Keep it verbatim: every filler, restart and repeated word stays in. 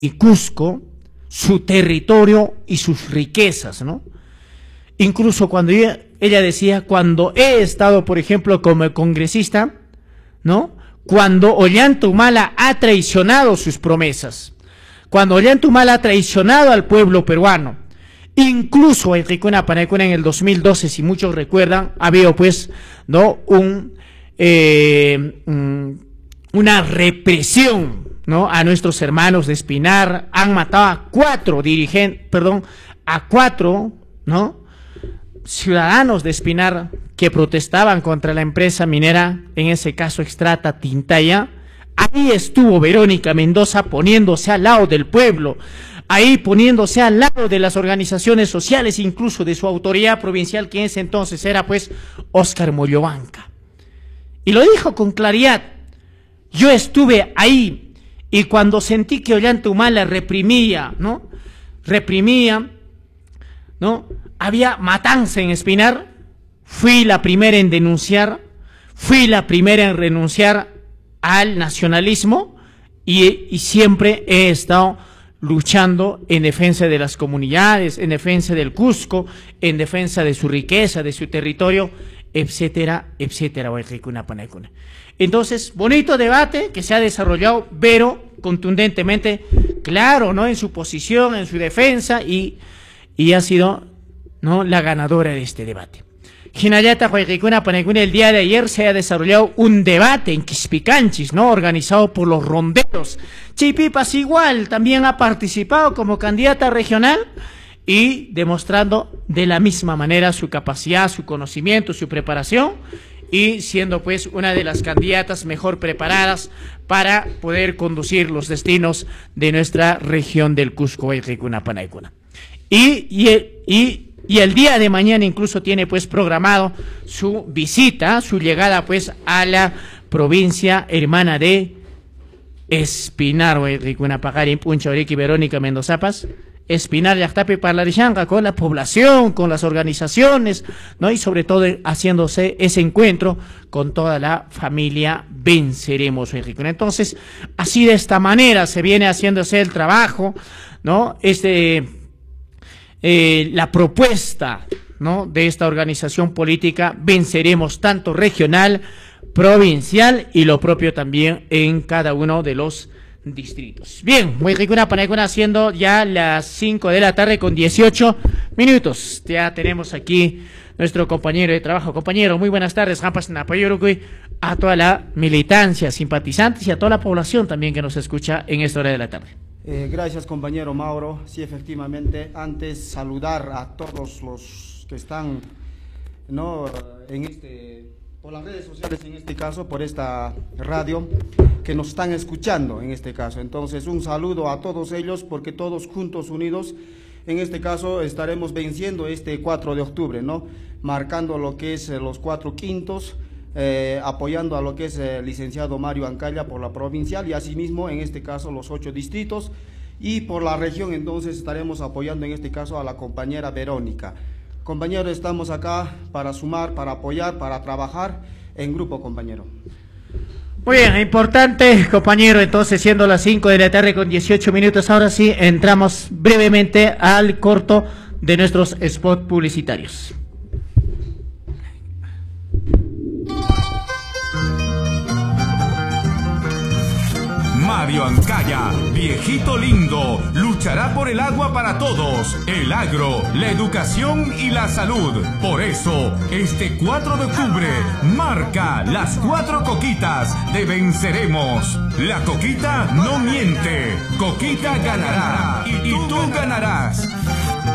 y Cusco, su territorio y sus riquezas, ¿no? Incluso cuando ella, ella decía, cuando he estado, por ejemplo, como congresista, ¿no? Cuando Ollantaytamala ha traicionado sus promesas, cuando Ollantaytamala ha traicionado al pueblo peruano, incluso en Ricuna Panaycuna en el dos mil doce, si muchos recuerdan, ha habido pues, ¿no? Un, eh, una represión, ¿no? A nuestros hermanos de Espinar, han matado a cuatro dirigentes, perdón, a cuatro, ¿no? Ciudadanos de Espinar que protestaban contra la empresa minera, en ese caso Extrata Tintaya. Ahí estuvo Verónica Mendoza poniéndose al lado del pueblo, ahí poniéndose al lado de las organizaciones sociales, incluso de su autoridad provincial, que en ese entonces era pues Óscar Mollobanca. Y lo dijo con claridad, yo estuve ahí, y cuando sentí que Ollantaytamala reprimía, ¿no? Reprimía, ¿no? Había matanza en Espinar, fui la primera en denunciar, fui la primera en renunciar al nacionalismo y, y siempre he estado luchando en defensa de las comunidades, en defensa del Cusco, en defensa de su riqueza, de su territorio, etcétera, etcétera. Entonces, bonito debate que se ha desarrollado, pero contundentemente, claro, ¿no? En su posición, en su defensa, y, y ha sido, ¿no? La ganadora de este debate. Hinayata Huayquicuna Panaycuna, el día de ayer se ha desarrollado un debate en Quispicanchis, ¿no? Organizado por los ronderos. Chipipas igual también ha participado como candidata regional y demostrando de la misma manera su capacidad, su conocimiento, su preparación, y siendo pues una de las candidatas mejor preparadas para poder conducir los destinos de nuestra región del Cusco, Huayquicuna Panaycuna. Y, y, y Y el día de mañana incluso tiene pues programado su visita, su llegada pues a la provincia hermana de Espinar, Ricuna Pajari, Puncha, Oriqui, Verónica Mendoza Paz, Espinar, Yactape, Parlarichanca, con la población, con las organizaciones, ¿no? Y sobre todo haciéndose ese encuentro con toda la familia Venceremos, Ricuna. Entonces, así de esta manera se viene haciéndose el trabajo, ¿no? Este... Eh, la propuesta, ¿no? De esta organización política Venceremos, tanto regional, provincial y lo propio también en cada uno de los distritos. Bien, Huayquicuna Panaycuna, haciendo ya las cinco de la tarde con dieciocho minutos. Ya tenemos aquí nuestro compañero de trabajo. Compañero, muy buenas tardes. A toda la militancia, simpatizantes y a toda la población también que nos escucha en esta hora de la tarde. Eh, gracias, compañero Mauro. Sí, efectivamente, antes saludar a todos los que están, ¿no? en este, por las redes sociales, en este caso, por esta radio, que nos están escuchando en este caso. Entonces, un saludo a todos ellos, porque todos juntos, unidos, en este caso estaremos venciendo este cuatro de octubre, ¿no? Marcando lo que es eh, los cuatro quintos, Eh, apoyando a lo que es el eh, licenciado Mario Ancaya por la provincial, y asimismo en este caso los ocho distritos, y por la región entonces estaremos apoyando en este caso a la compañera Verónica. Compañeros, estamos acá para sumar, para apoyar, para trabajar en grupo, compañero. Muy bien, importante, compañero. Entonces, siendo las cinco de la tarde con dieciocho minutos, ahora sí entramos brevemente al corto de nuestros spots publicitarios. Mario Ancaya, viejito lindo, luchará por el agua para todos, el agro, la educación y la salud. Por eso, este cuatro de octubre, marca las cuatro coquitas de Venceremos. La coquita no miente, coquita ganará y, y tú ganarás.